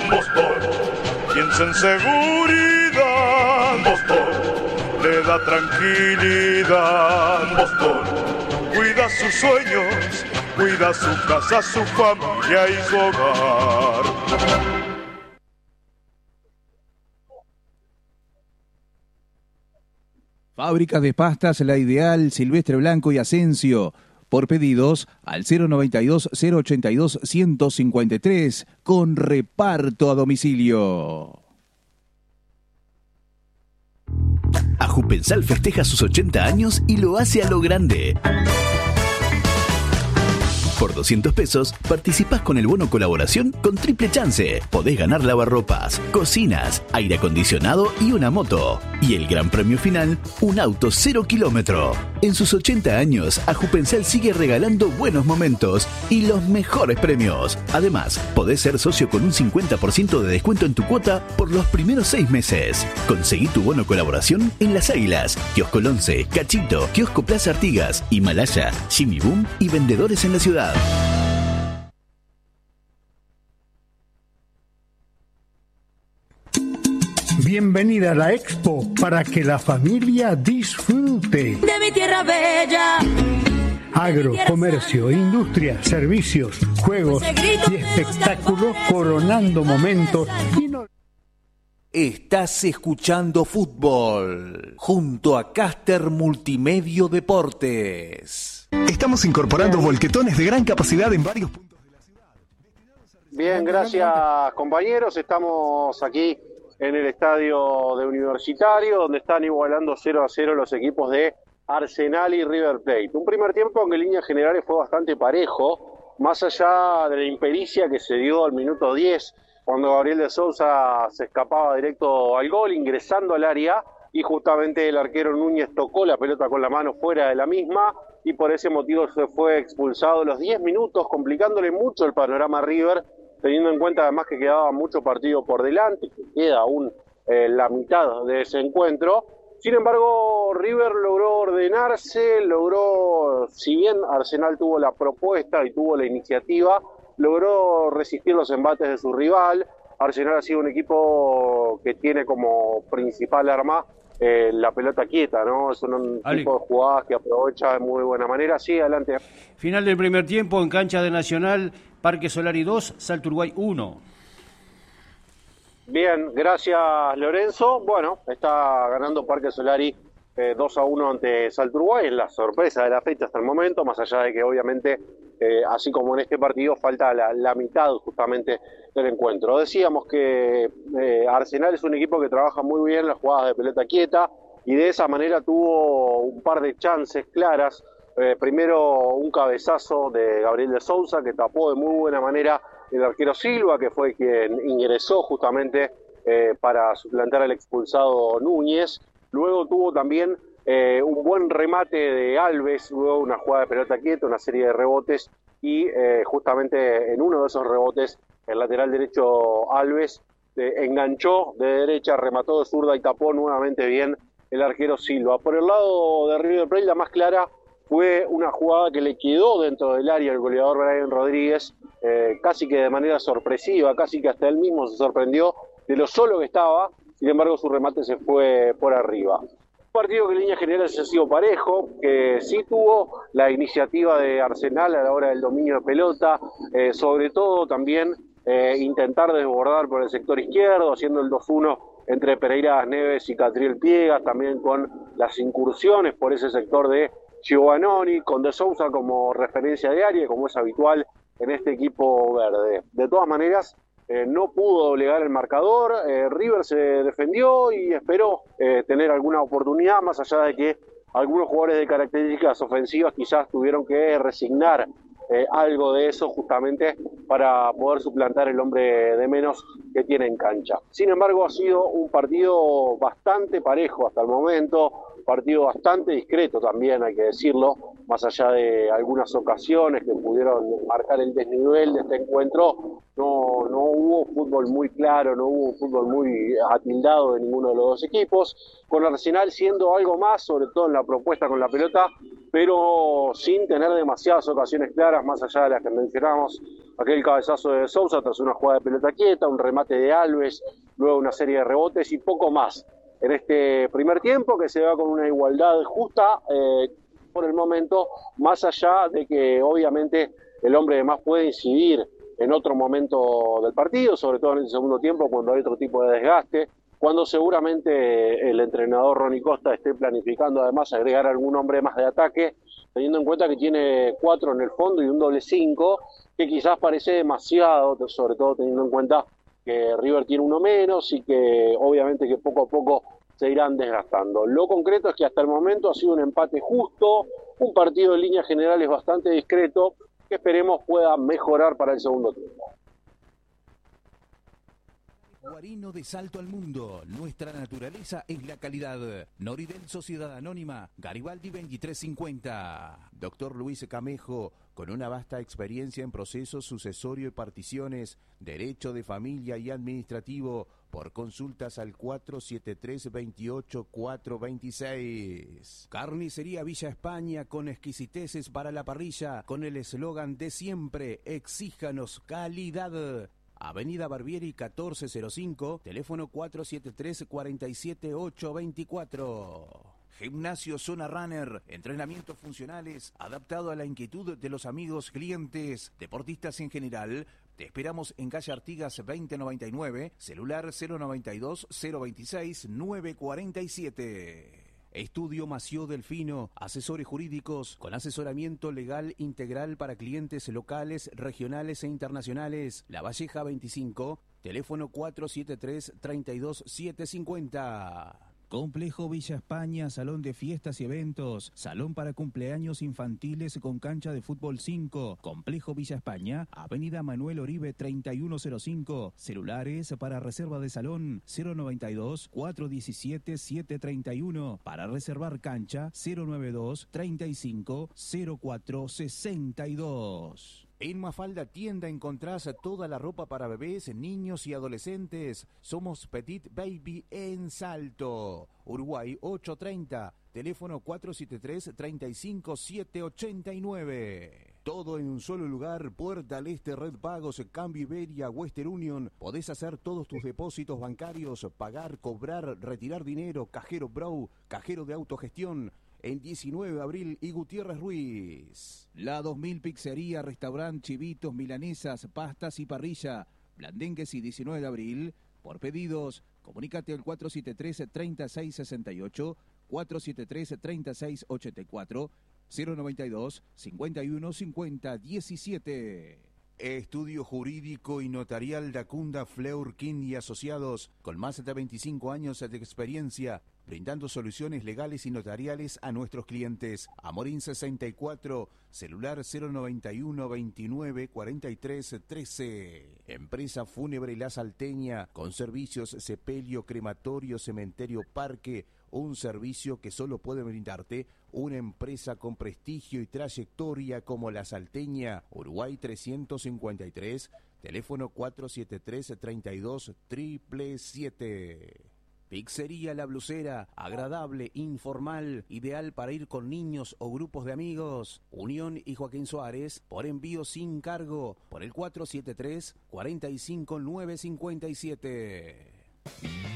Boston. Piensa en seguridad, Boston. Le da tranquilidad, Boston. Cuida sus sueños, cuida su casa, su familia y su hogar. Fábricas de pastas La Ideal, Silvestre Blanco y Asensio. Por pedidos al 092-082-153 con reparto a domicilio. Ajupensal festeja sus 80 años y lo hace a lo grande. Por 200 pesos, participás con el bono colaboración con triple chance. Podés ganar lavarropas, cocinas, aire acondicionado y una moto. Y el gran premio final, un auto 0 kilómetro. En sus 80 años, Ajupensal sigue regalando buenos momentos y los mejores premios. Además, podés ser socio con un 50% de descuento en tu cuota por los primeros 6 meses. Conseguí tu bono colaboración en Las Águilas, Kiosco 11, Cachito, Kiosco Plaza Artigas, Himalaya, Jimmy Boom y vendedores en la ciudad. Bienvenida a la Expo para que la familia disfrute. De mi tierra bella. Agro, comercio, industria, servicios, juegos y espectáculos coronando momentos. Estás escuchando fútbol junto a Caster Multimedio Deportes. Estamos incorporando volquetones de gran capacidad en varios puntos de la ciudad. Bien, gracias compañeros. Estamos aquí en el estadio de Universitario, donde están igualando 0-0 los equipos de Arsenal y River Plate. Un primer tiempo que en líneas generales fue bastante parejo, más allá de la impericia que se dio al minuto 10, cuando Gabriel de Sousa se escapaba directo al gol, ingresando al área, y justamente el arquero Núñez tocó la pelota con la mano fuera de la misma, y por ese motivo se fue expulsado los 10 minutos, complicándole mucho el panorama a River, teniendo en cuenta además que quedaba mucho partido por delante, que queda aún la mitad de ese encuentro. Sin embargo, River logró ordenarse, si bien Arsenal tuvo la propuesta y tuvo la iniciativa, logró resistir los embates de su rival. Arsenal ha sido un equipo que tiene como principal arma la pelota quieta, ¿no? Es un tipo de jugadas que aprovecha de muy buena manera. Sí, adelante. Final del primer tiempo en cancha de Nacional, Parque Solari 2, Salto Uruguay 1. Bien, gracias Lorenzo. Bueno, está ganando Parque Solari 2-1 ante Salto Uruguay. Es la sorpresa de la fecha hasta el momento, más allá de que obviamente, así como en este partido, falta la mitad justamente del encuentro. Decíamos que Arsenal es un equipo que trabaja muy bien las jugadas de pelota quieta y de esa manera tuvo un par de chances claras. Primero un cabezazo de Gabriel de Sousa que tapó de muy buena manera el arquero Silva, que fue quien ingresó justamente para suplantar al expulsado Núñez. Luego tuvo también un buen remate de Alves, luego una jugada de pelota quieta, una serie de rebotes y justamente en uno de esos rebotes el lateral derecho Alves enganchó de derecha, remató de zurda y tapó nuevamente bien el arquero Silva. Por el lado de River Plate, la más clara fue una jugada que le quedó dentro del área al goleador Brian Rodríguez, casi que de manera sorpresiva, casi que hasta él mismo se sorprendió de lo solo que estaba. Sin embargo, su remate se fue por arriba. Un partido que en líneas generales ha sido parejo, que sí tuvo la iniciativa de Arsenal a la hora del dominio de pelota, sobre todo también intentar desbordar por el sector izquierdo, haciendo el 2-1 entre Pereira Neves y Catriel Piegas, también con las incursiones por ese sector de Giovannoni, con De Sousa como referencia de área, como es habitual en este equipo verde. De todas maneras, no pudo doblegar el marcador, River se defendió y esperó tener alguna oportunidad, más allá de que algunos jugadores de características ofensivas quizás tuvieron que resignar algo de eso justamente para poder suplantar el hombre de menos que tiene en cancha. Sin embargo, ha sido un partido bastante parejo hasta el momento, partido bastante discreto también, hay que decirlo, más allá de algunas ocasiones que pudieron marcar el desnivel de este encuentro. No hubo fútbol muy claro, no hubo un fútbol muy atildado de ninguno de los dos equipos, con Arsenal siendo algo más, sobre todo en la propuesta con la pelota, pero sin tener demasiadas ocasiones claras, más allá de las que mencionamos. Aquel cabezazo de Sousa tras una jugada de pelota quieta, un remate de Alves, luego una serie de rebotes y poco más. En este primer tiempo que se va con una igualdad justa por el momento, más allá de que obviamente el hombre de más puede incidir en otro momento del partido, sobre todo en el segundo tiempo cuando hay otro tipo de desgaste, cuando seguramente el entrenador Ronnie Costa esté planificando además agregar algún hombre más de ataque, teniendo en cuenta que tiene 4 en el fondo y un doble 5, que quizás parece demasiado, sobre todo teniendo en cuenta que River tiene uno menos y que obviamente que poco a poco se irán desgastando. Lo concreto es que hasta el momento ha sido un empate justo, un partido en líneas generales bastante discreto, que esperemos pueda mejorar para el segundo tiempo. Guarino de Salto al Mundo. Nuestra naturaleza es la calidad. Noridel Sociedad Anónima, Garibaldi 2350. Doctor Luis Camejo, con una vasta experiencia en procesos sucesorio y particiones, derecho de familia y administrativo, por consultas al 473-28-426. Carnicería Villa España, con exquisiteces para la parrilla, con el eslogan de siempre: exíjanos calidad. Avenida Barbieri 1405, teléfono 473-47824. Gimnasio Zona Runner, entrenamientos funcionales, adaptado a la inquietud de los amigos clientes, deportistas en general. Te esperamos en calle Artigas 2099, celular 092-026-947. Estudio Mació Delfino, asesores jurídicos con asesoramiento legal integral para clientes locales, regionales e internacionales. La Valleja 25, teléfono 473-32750. Complejo Villa España, salón de fiestas y eventos, salón para cumpleaños infantiles con cancha de fútbol 5. Complejo Villa España, avenida Manuel Oribe 3105, celulares para reserva de salón 092-417-731, para reservar cancha 092-35-0462. En Mafalda Tienda encontrás toda la ropa para bebés, niños y adolescentes. Somos Petit Baby en Salto. Uruguay 830, teléfono 473-35789. Todo en un solo lugar, Puerta al Este, Red Pagos, Cambio Iberia, Western Union. Podés hacer todos tus depósitos bancarios, pagar, cobrar, retirar dinero, cajero Bro, cajero de autogestión. En 19 de abril y Gutiérrez Ruiz. La 2000 Pizzería, Restaurant, Chivitos, Milanesas, Pastas y Parrilla. Blandengues y 19 de abril. Por pedidos, comunícate al 473-3668, 473-3684, 092-5150-17. Estudio Jurídico y Notarial Dacunda Fleur King y Asociados, con más de 25 años de experiencia, brindando soluciones legales y notariales a nuestros clientes. Amorín 64, celular 091-29-43-13. Empresa Fúnebre La Salteña, con servicios sepelio, crematorio, cementerio, parque. Un servicio que solo puede brindarte una empresa con prestigio y trayectoria como La Salteña. Uruguay 353, teléfono 473-32-777. Pizzería La Blusera, agradable, informal, ideal para ir con niños o grupos de amigos. Unión y Joaquín Suárez, por envío sin cargo, por el 473-45957.